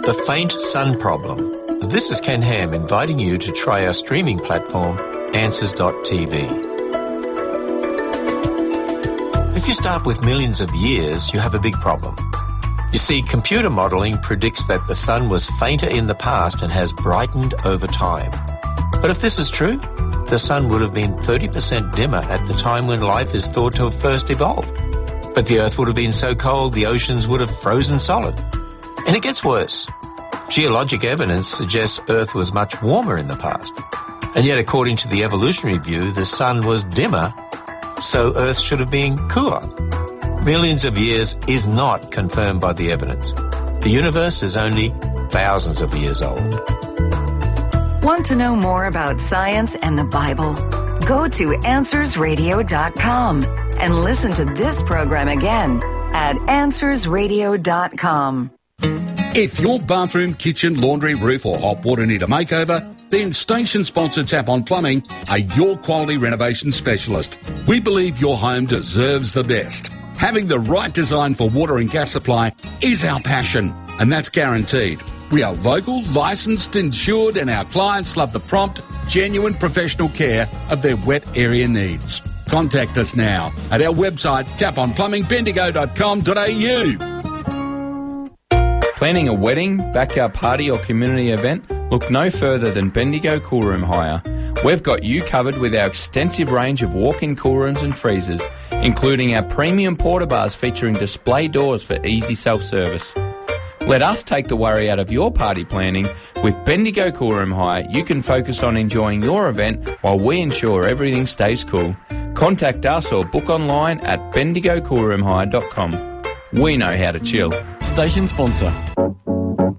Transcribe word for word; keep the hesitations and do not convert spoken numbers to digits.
The Faint Sun Problem. This is Ken Ham inviting you to try our streaming platform, answers dot t v. If you start with millions of years, you have a big problem. You see, computer modelling predicts that the sun was fainter in the past and has brightened over time. But if this is true, the sun would have been thirty percent dimmer at the time when life is thought to have first evolved. But the Earth would have been so cold the oceans would have frozen solid. And it gets worse. Geologic evidence suggests Earth was much warmer in the past. And yet, according to the evolutionary view, the sun was dimmer, so Earth should have been cooler. Millions of years is not confirmed by the evidence. The universe is only thousands of years old. Want to know more about science and the Bible? Go to answers radio dot com and listen to this program again at answers radio dot com. If your bathroom, kitchen, laundry, roof or hot water need a makeover, then station-sponsored Tap On Plumbing are your quality renovation specialist. We believe your home deserves the best. Having the right design for water and gas supply is our passion, and that's guaranteed. We are local, licensed, insured, and our clients love the prompt, genuine professional care of their wet area needs. Contact us now at our website, tap on plumbing bendigo dot com dot a u. Planning a wedding, backyard party or community event? Look no further than Bendigo Cool Room Hire. We've got you covered with our extensive range of walk-in cool rooms and freezers, including our premium porta bars featuring display doors for easy self-service. Let us take the worry out of your party planning. With Bendigo Cool Room Hire, you can focus on enjoying your event while we ensure everything stays cool. Contact us or book online at bendigo cool room hire dot com. We know how to chill. Station sponsor.